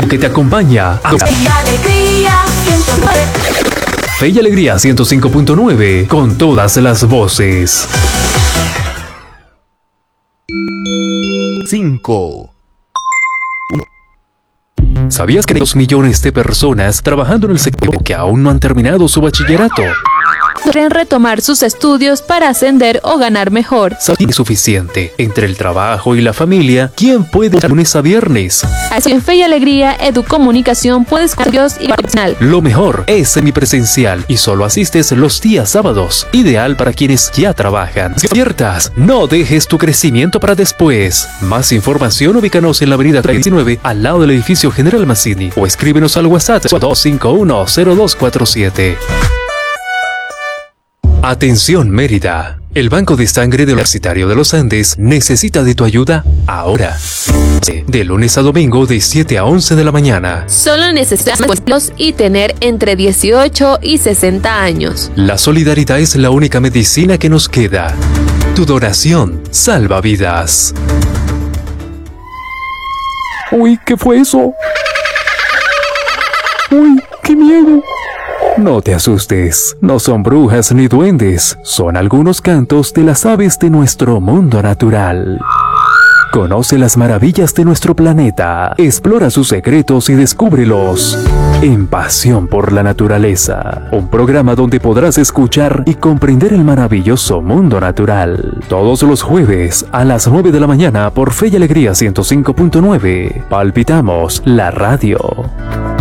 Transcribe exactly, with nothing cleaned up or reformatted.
que te acompaña a Fe y Alegría ciento nueve. Fe y Alegría ciento cinco punto nueve con todas las voces. cinco. ¿Sabías que hay dos millones de personas trabajando en el sector que aún no han terminado su bachillerato? Podrían retomar sus estudios para ascender o ganar mejor. ¿Sabes suficiente entre el trabajo y la familia? ¿Quién puede de lunes a viernes? Así en Fe y Alegría, Educomunicación puedes estudios y profesional. Lo mejor es semipresencial y solo asistes los días sábados, ideal para quienes ya trabajan. Si aciertas, no dejes tu crecimiento para después. Más información, ubícanos en la avenida diecinueve al lado del edificio General Mazzini o escríbenos al WhatsApp dos cinco uno cero dos cuatro siete. Atención Mérida, el Banco de Sangre del Universitario de los Andes necesita de tu ayuda ahora. De lunes a domingo de siete a once de la mañana. Solo necesitas puestos y tener entre dieciocho y sesenta años. La solidaridad es la única medicina que nos queda. Tu donación salva vidas. Uy, ¿qué fue eso? Uy, qué miedo. No te asustes, no son brujas ni duendes, son algunos cantos de las aves de nuestro mundo natural. Conoce las maravillas de nuestro planeta, explora sus secretos y descúbrelos en Pasión por la Naturaleza, un programa donde podrás escuchar y comprender el maravilloso mundo natural. Todos los jueves a las nueve de la mañana por Fe y Alegría ciento cinco punto nueve. Palpitamos la radio.